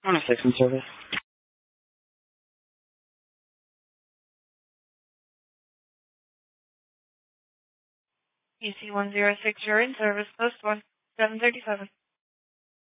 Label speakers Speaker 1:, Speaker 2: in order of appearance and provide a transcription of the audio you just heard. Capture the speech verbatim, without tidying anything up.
Speaker 1: On a six-man service.
Speaker 2: U C one zero six, you're in service, post one, seven thirty-seven.